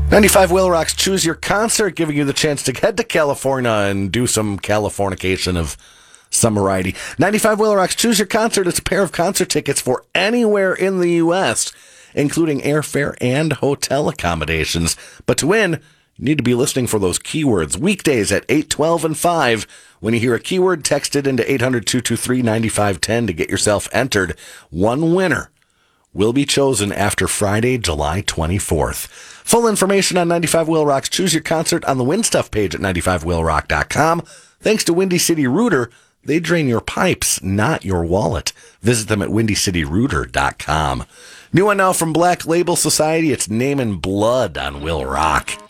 95 Will Rock's Choose Your Concert, giving you the chance to head to California and do some Californication of some variety. 95 Will Rock's Choose Your Concert is a pair of concert tickets for anywhere in the U.S., including airfare and hotel accommodations. But to win, you need to be listening for those keywords. Weekdays at 8, 12, and 5. When you hear a keyword, text it into 800-223-9510 to get yourself entered. One winner will be chosen after Friday, July 24th. Full information on 95 Will Rock's Choose Your Concert on the Win Stuff page at 95willrock.com. Thanks to Windy City Rooter, they drain your pipes, not your wallet. Visit them at windycityrooter.com. New one now from Black Label Society. It's Name and Blood on Will Rock.